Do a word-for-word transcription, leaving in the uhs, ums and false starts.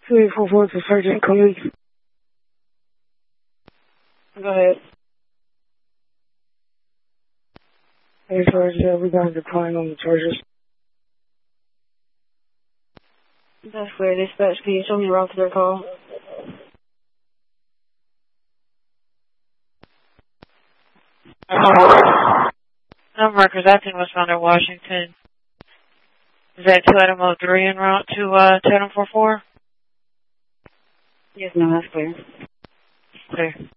three four four to Sergeant, come in. Go ahead. Hey, Sarge, uh, we got a decline on the charges. That's weird. Dispatch, can you show me the route to their call? No markers acting was found in Washington. Is that two item oh three en route to uh, ten four four? Yes, no, that's clear. Clear.